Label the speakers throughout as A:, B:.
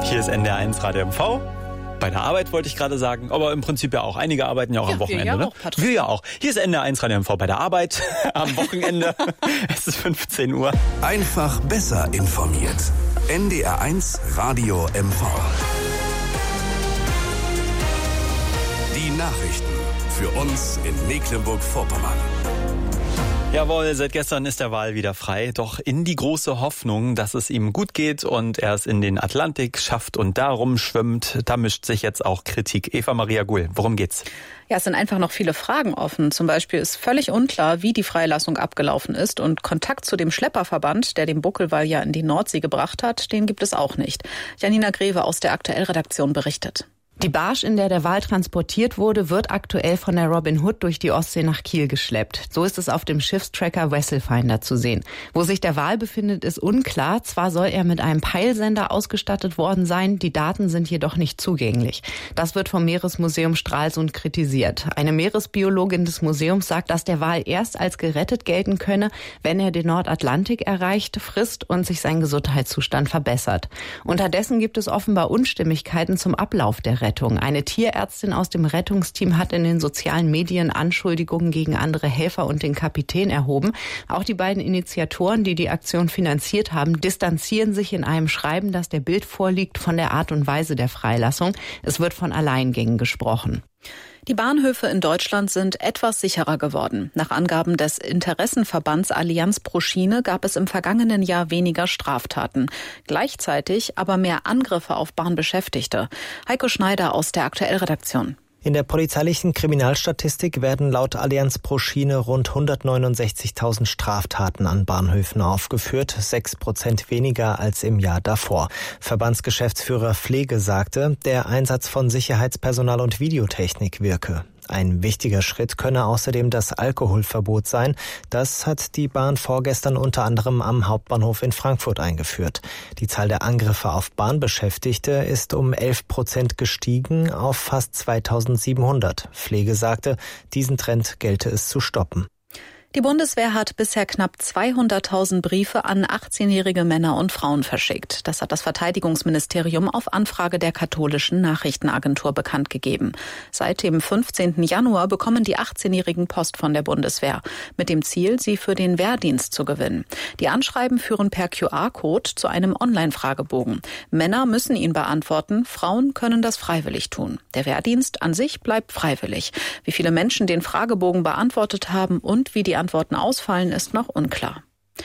A: Hier ist NDR1 Radio MV. Bei der Arbeit wollte ich gerade sagen, aber im Prinzip ja auch. Einige arbeiten ja auch am Wochenende.
B: Wir ja
A: ne?
B: auch, Patrick.
A: Wir ja auch. Hier ist NDR1 Radio MV bei der Arbeit am Wochenende. Es ist 15 Uhr.
C: Einfach besser informiert. NDR1 Radio MV. Die Nachrichten für uns in Mecklenburg-Vorpommern.
A: Jawohl, seit gestern ist der Wal wieder frei, doch in die große Hoffnung, dass es ihm gut geht und er es in den Atlantik schafft und darum schwimmt, da mischt sich jetzt auch Kritik. Eva-Maria Gull, worum geht's?
B: Ja, es sind einfach noch viele Fragen offen. Zum Beispiel ist völlig unklar, wie die Freilassung abgelaufen ist und Kontakt zu dem Schlepperverband, der den Buckelwal ja in die Nordsee gebracht hat, den gibt es auch nicht. Janina Greve aus der Aktuell-Redaktion berichtet.
D: Die Barge, in der der Wal transportiert wurde, wird aktuell von der Robin Hood durch die Ostsee nach Kiel geschleppt. So ist es auf dem Schiffstracker Vesselfinder zu sehen. Wo sich der Wal befindet, ist unklar. Zwar soll er mit einem Peilsender ausgestattet worden sein, die Daten sind jedoch nicht zugänglich. Das wird vom Meeresmuseum Stralsund kritisiert. Eine Meeresbiologin des Museums sagt, dass der Wal erst als gerettet gelten könne, wenn er den Nordatlantik erreicht, frisst und sich sein Gesundheitszustand verbessert. Unterdessen gibt es offenbar Unstimmigkeiten zum Ablauf der Rettung. Eine Tierärztin aus dem Rettungsteam hat in den sozialen Medien Anschuldigungen gegen andere Helfer und den Kapitän erhoben. Auch die beiden Initiatoren, die die Aktion finanziert haben, distanzieren sich in einem Schreiben, das der Bild vorliegt, von der Art und Weise der Freilassung. Es wird von Alleingängen gesprochen.
B: Die Bahnhöfe in Deutschland sind etwas sicherer geworden. Nach Angaben des Interessenverbands Allianz pro Schiene gab es im vergangenen Jahr weniger Straftaten. Gleichzeitig aber mehr Angriffe auf Bahnbeschäftigte. Heiko Schneider aus der Aktuell-Redaktion.
E: In der polizeilichen Kriminalstatistik werden laut Allianz pro Schiene rund 169.000 Straftaten an Bahnhöfen aufgeführt, 6% weniger als im Jahr davor. Verbandsgeschäftsführer Pflege sagte, der Einsatz von Sicherheitspersonal und Videotechnik wirke. Ein wichtiger Schritt könne außerdem das Alkoholverbot sein. Das hat die Bahn vorgestern unter anderem am Hauptbahnhof in Frankfurt eingeführt. Die Zahl der Angriffe auf Bahnbeschäftigte ist um 11% gestiegen auf fast 2.700. Pflege sagte, diesen Trend gelte es zu stoppen.
B: Die Bundeswehr hat bisher knapp 200.000 Briefe an 18-jährige Männer und Frauen verschickt. Das hat das Verteidigungsministerium auf Anfrage der katholischen Nachrichtenagentur bekannt gegeben. Seit dem 15. Januar bekommen die 18-Jährigen Post von der Bundeswehr, mit dem Ziel, sie für den Wehrdienst zu gewinnen. Die Anschreiben führen per QR-Code zu einem Online-Fragebogen. Männer müssen ihn beantworten, Frauen können das freiwillig tun. Der Wehrdienst an sich bleibt freiwillig. Wie viele Menschen den Fragebogen beantwortet haben und wie die Antworten ausfallen, ist noch unklar.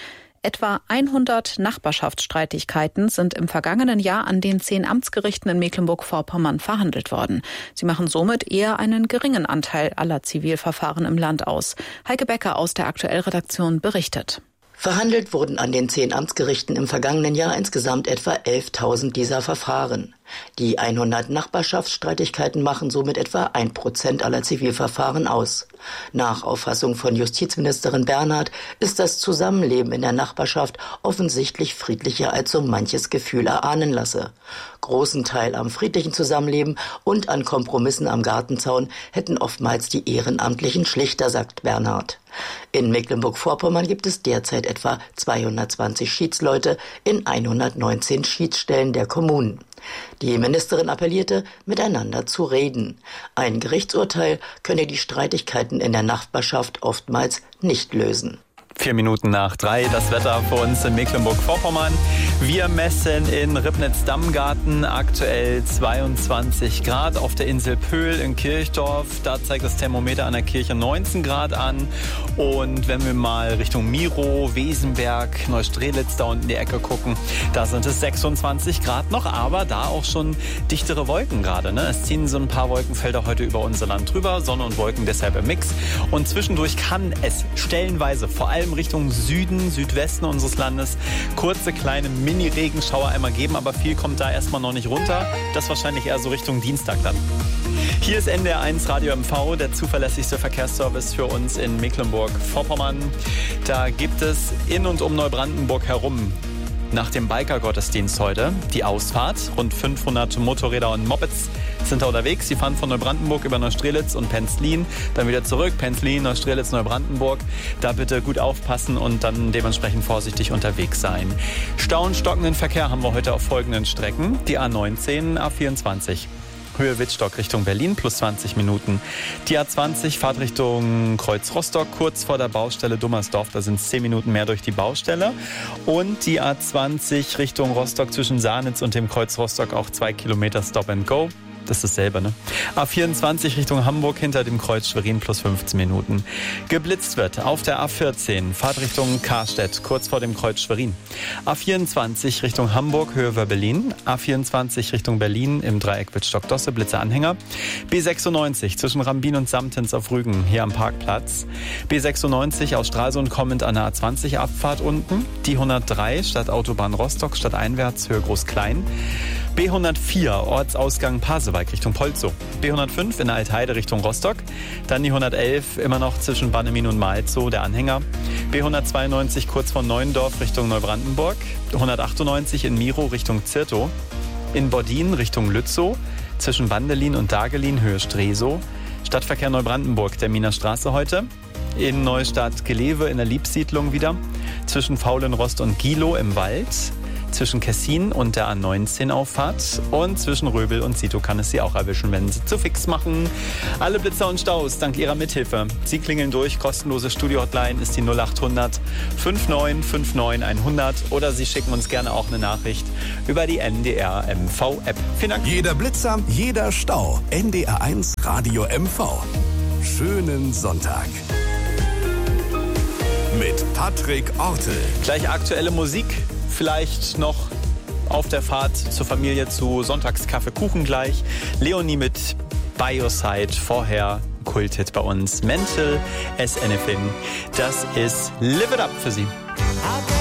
B: Etwa 100 Nachbarschaftsstreitigkeiten sind im vergangenen Jahr an den 10 Amtsgerichten in Mecklenburg-Vorpommern verhandelt worden. Sie machen somit eher einen geringen Anteil aller Zivilverfahren im Land aus. Heike Becker aus der Aktuell-Redaktion berichtet.
F: Verhandelt wurden an den 10 Amtsgerichten im vergangenen Jahr insgesamt etwa 11.000 dieser Verfahren. Die 100 Nachbarschaftsstreitigkeiten machen somit etwa 1% aller Zivilverfahren aus. Nach Auffassung von Justizministerin Bernhard ist das Zusammenleben in der Nachbarschaft offensichtlich friedlicher, als so manches Gefühl erahnen lasse. Großen Teil am friedlichen Zusammenleben und an Kompromissen am Gartenzaun hätten oftmals die ehrenamtlichen Schlichter, sagt Bernhard. In Mecklenburg-Vorpommern gibt es derzeit etwa 220 Schiedsleute in 119 Schiedsstellen der Kommunen. Die Ministerin appellierte, miteinander zu reden. Ein Gerichtsurteil könne die Streitigkeiten in der Nachbarschaft oftmals nicht lösen.
A: 2:04, das Wetter für uns in Mecklenburg-Vorpommern. Wir messen in Ribnitz-Dammgarten aktuell 22 Grad. Auf der Insel Pöhl in Kirchdorf, da zeigt das Thermometer an der Kirche 19 Grad an. Und wenn wir mal Richtung Miro, Wesenberg, Neustrelitz da unten in die Ecke gucken, da sind es 26 Grad noch, aber da auch schon dichtere Wolken gerade. Ne? Es ziehen so ein paar Wolkenfelder heute über unser Land drüber, Sonne und Wolken deshalb im Mix. Und zwischendurch kann es stellenweise, vor allem Richtung Süden, Südwesten unseres Landes, kurze kleine Mini-Regenschauer einmal geben, aber viel kommt da erstmal noch nicht runter. Das wahrscheinlich eher so Richtung Dienstag dann. Hier ist NDR1 Radio MV, der zuverlässigste Verkehrsservice für uns in Mecklenburg-Vorpommern. Da gibt es in und um Neubrandenburg herum nach dem Biker-Gottesdienst heute die Ausfahrt. Rund 500 Motorräder und Mopeds sind da unterwegs. Die fahren von Neubrandenburg über Neustrelitz und Penzlin, dann wieder zurück. Penzlin, Neustrelitz, Neubrandenburg. Da bitte gut aufpassen und dann dementsprechend vorsichtig unterwegs sein. Stau und stockenden Verkehr haben wir heute auf folgenden Strecken. Die A19, A24. Höhe Wittstock Richtung Berlin plus 20 Minuten. Die A20 Fahrt Richtung Kreuz Rostock, kurz vor der Baustelle Dummersdorf. Da sind es 10 Minuten mehr durch die Baustelle. Und die A20 Richtung Rostock zwischen Sahnitz und dem Kreuz Rostock auch 2 Kilometer Stop and Go. Das ist dasselbe, ne? A24 Richtung Hamburg hinter dem Kreuz Schwerin plus 15 Minuten. Geblitzt wird auf der A14, Fahrt Richtung Karstedt, kurz vor dem Kreuz Schwerin. A24 Richtung Hamburg, Höhe Berlin. A24 Richtung Berlin im Dreieck Wittstock-Dosse, Blitzeanhänger. B96 zwischen Rambin und Samtens auf Rügen, hier am Parkplatz. B96 aus Stralsund kommend an der A20 Abfahrt unten. Die 103 statt Autobahn Rostock, statt einwärts, Höhe Groß-Klein. B104 Ortsausgang Pasewalk Richtung Polzow. B105 in der Altheide Richtung Rostock. Dann die 111 immer noch zwischen Bannemin und Malzow, der Anhänger. B192 kurz von Neuendorf Richtung Neubrandenburg. 198 in Miro Richtung Zirtow. In Bordin Richtung Lützow. Zwischen Wandelin und Dagelin, Höhe Stresow. Stadtverkehr Neubrandenburg, der Miner Straße heute. In Neustadt-Gelewe in der Liebsiedlung wieder. Zwischen Faulenrost und Gilow im Wald. Zwischen Kessin und der A19-Auffahrt und zwischen Röbel und Sito kann es Sie auch erwischen, wenn Sie zu fix machen. Alle Blitzer und Staus dank Ihrer Mithilfe. Sie klingeln durch, kostenlose Studio-Hotline ist die 0800 5959 100 oder Sie schicken uns gerne auch eine Nachricht über die NDR MV-App. Vielen Dank.
C: Jeder Blitzer, jeder Stau. NDR1 Radio MV. Schönen Sonntag. Mit Patrick Ortel.
A: Gleich aktuelle Musik. Vielleicht noch auf der Fahrt zur Familie zu Sonntagskaffee Kuchen gleich. Leonie mit Bioside, vorher Kulthit bei uns. Mental as Anything. Das ist Live It Up für Sie.